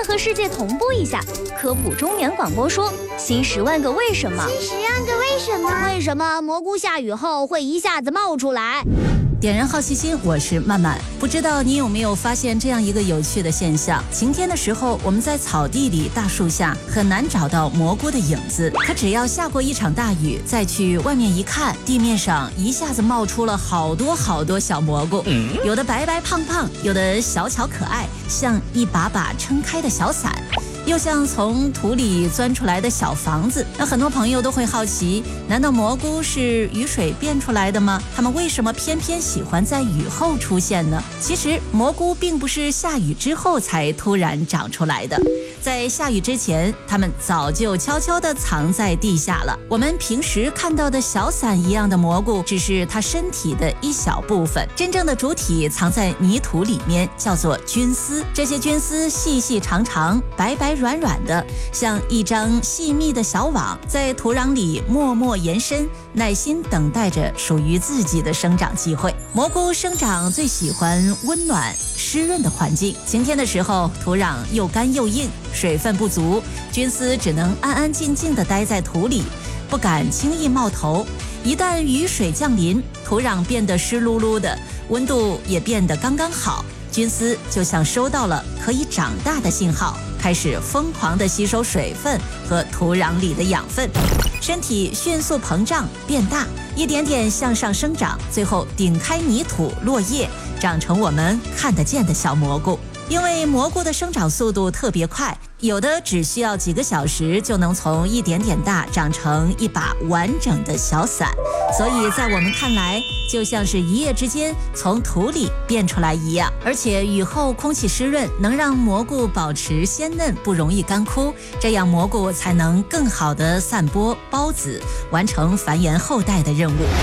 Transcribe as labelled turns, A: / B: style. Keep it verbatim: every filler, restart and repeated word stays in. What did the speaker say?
A: 和世界同步一下，科普中原广播说新十万个为什么。
B: 新十万个为什么？
C: 为什么蘑菇下雨后会一下子冒出来？
D: 点燃好奇心，我是曼曼。不知道你有没有发现这样一个有趣的现象：晴天的时候，我们在草地里、大树下很难找到蘑菇的影子，可只要下过一场大雨，再去外面一看，地面上一下子冒出了好多好多小蘑菇，有的白白胖胖，有的小巧可爱，像一把把撑开的小伞，又像从土里钻出来的小房子。那很多朋友都会好奇，难道蘑菇是雨水变出来的吗？它们为什么偏偏喜欢在雨后出现呢？其实蘑菇并不是下雨之后才突然长出来的，在下雨之前，它们早就悄悄地藏在地下了。我们平时看到的小伞一样的蘑菇，只是它身体的一小部分，真正的主体藏在泥土里面，叫做菌丝。这些菌丝细细长长，白白软软的，像一张细密的小网，在土壤里默默延伸，耐心等待着属于自己的生长机会。蘑菇生长最喜欢温暖湿润的环境，晴天的时候，土壤又干又硬，水分不足，菌丝只能安安静静地待在土里，不敢轻易冒头。一旦雨水降临，土壤变得湿漉漉的，温度也变得刚刚好，菌丝就像收到了可以长大的信号，开始疯狂地吸收水分和土壤里的养分，身体迅速膨胀变大，一点点向上生长，最后顶开泥土落叶，长成我们看得见的小蘑菇。因为蘑菇的生长速度特别快，有的只需要几个小时就能从一点点大长成一把完整的小伞，所以在我们看来就像是一夜之间从土里变出来一样。而且雨后空气湿润，能让蘑菇保持鲜嫩，不容易干枯，这样蘑菇才能更好地散播孢子，完成繁衍后代的任务。